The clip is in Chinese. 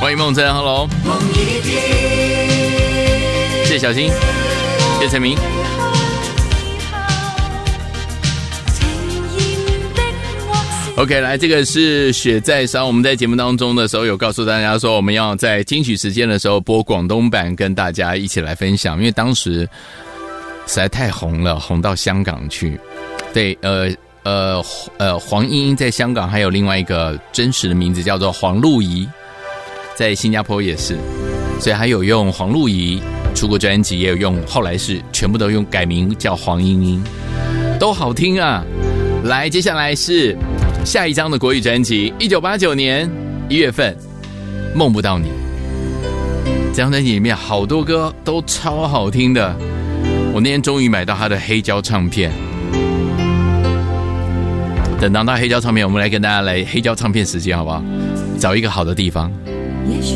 欢迎梦真 ，Hello， 谢谢小新，谢谢陈明。OK， 来，这个是雪在烧。我们在节目当中的时候有告诉大家说，我们要在金曲时间的时候播广东版，跟大家一起来分享，因为当时实在太红了，红到香港去。对，黄莺莺在香港还有另外一个真实的名字叫做黄露怡，在新加坡也是，所以还有用黄露怡出过专辑，也有用后来是全部都用改名叫黄莺莺，都好听啊。来，接下来是下一张的国语专辑，1989年1月份，梦不到你。这张专辑里面好多歌都超好听的，我那天终于买到他的黑胶唱片。等拿到黑胶唱片，我们来跟大家来黑胶唱片时间好不好？找一个好的地方。 也许